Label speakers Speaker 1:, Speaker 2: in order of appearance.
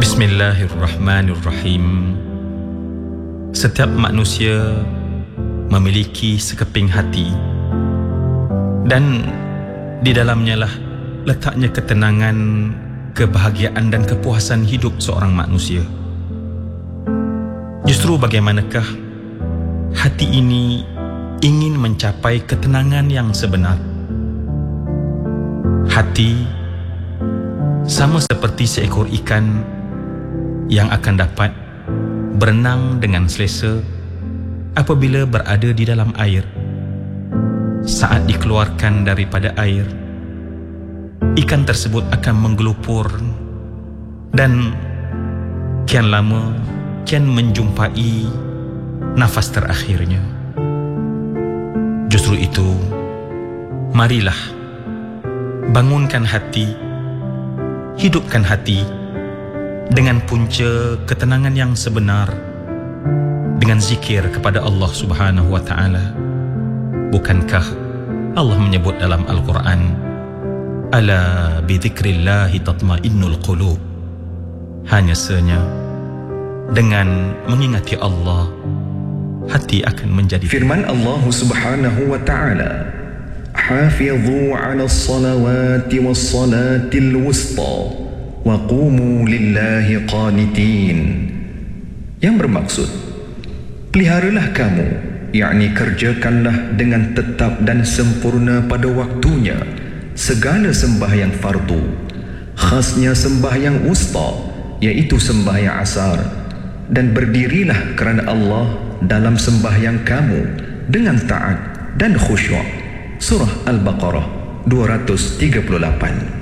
Speaker 1: Bismillahirrahmanirrahim. Setiap manusia memiliki sekeping hati, dan di dalamnya lah letaknya ketenangan, kebahagiaan dan kepuasan hidup seorang manusia. Justru bagaimanakah hati ini ingin mencapai ketenangan yang sebenar? Hati sama seperti seekor ikan yang akan dapat berenang dengan selesa apabila berada di dalam air. Saat dikeluarkan daripada air, ikan tersebut akan menggelupur dan kian lama kian menjumpai nafas terakhirnya. Justru itu, marilah bangunkan hati, hidupkan hati dengan punca ketenangan yang sebenar dengan zikir kepada Allah Subhanahu wa taala. Bukankah Allah menyebut dalam Al-Quran, ala bidzikrillahi tatmainnul qulub? Hanya saja dengan mengingati Allah, hati akan menjadi.
Speaker 2: Firman Allah Subhanahu wa taala, hafizu 'alas salawati was salatil wusta wa qumu lillahi qanitin. Yang bermaksud, peliharalah kamu, yakni kerjakanlah dengan tetap dan sempurna pada waktunya segala sembahyang fardu, khasnya sembahyang wusta, iaitu sembahyang asar, dan berdirilah kerana Allah dalam sembahyang kamu dengan taat dan khusyuk. Surah Al-Baqarah 238.